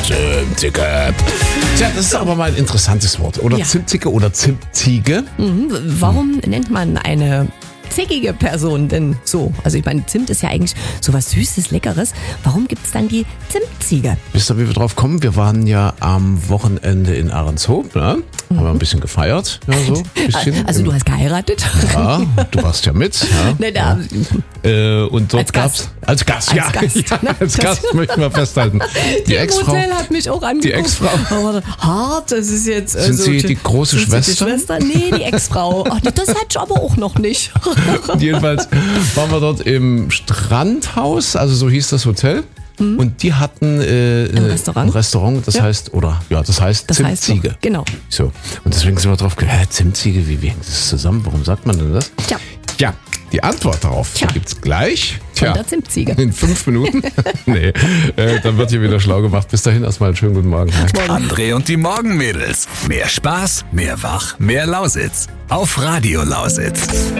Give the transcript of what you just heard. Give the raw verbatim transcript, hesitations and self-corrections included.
Zimtzicke. Tja, das ist aber mal ein interessantes Wort. Oder Ja. Zimtzicke oder Zimtziege. Mhm. Warum nennt man eine zickige Person denn so? Also ich meine, Zimt ist ja eigentlich sowas Süßes, Leckeres. Warum gibt es dann die Zimtziege? Wisst ihr, wie wir drauf kommen? Wir waren ja am Wochenende in Ahrenshoop, ne? Haben wir ein bisschen gefeiert. Ja, so ein bisschen. Also du hast geheiratet? Ja, du warst ja mit. Ja. Ne, da, Äh, und dort Als Gast. gab's als Gast, Als ja, Gast, ja, ne? als Das- Gast möchten wir festhalten. Die, Die Ex-Frau. Hotel hat mich auch angeguckt. Die Ex-Frau. Aber hart, das ist jetzt... Sind also, Sie die große sind Sie Schwester? Die Schwester? Nee, die Ex-Frau. Ach, das hatte ich aber auch noch nicht. Jedenfalls waren wir dort im Strandhaus, also so hieß das Hotel. Und die hatten äh, Ein Restaurant? ein Restaurant, das Ja. heißt, oder ja, das heißt Das heißt Zimtziege. noch, genau. So. Und deswegen sind wir drauf gekommen, hä, Zimtziege, wie, wie hängt das zusammen? Warum sagt man denn das? Tja, Ja, die Antwort darauf Tja. gibt's gleich. von der Zimtziege. In fünf Minuten? Nee, äh, dann wird hier wieder schlau gemacht. Bis dahin erstmal einen schönen guten Morgen. André und die Morgenmädels. Mehr Spaß, mehr Wach, mehr Lausitz. Auf Radio Lausitz.